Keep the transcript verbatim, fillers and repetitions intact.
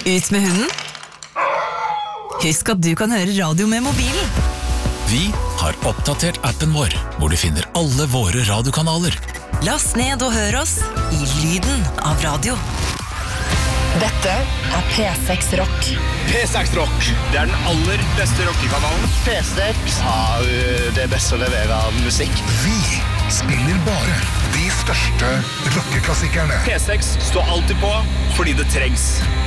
Ut med hunden. Husk at du kan høre radio med mobilen. Vi har oppdatert appen vår, hvor du finner alle våre radiokanaler. Last ned og hør oss i lyden av radio. Dette er P seks Rock. P seks Rock, det er den aller beste rockekanalen. P seks har det beste å levere av musikk. Vi spiller bare de største rockeklassikerne. P seks står alltid på, fordi det trengs.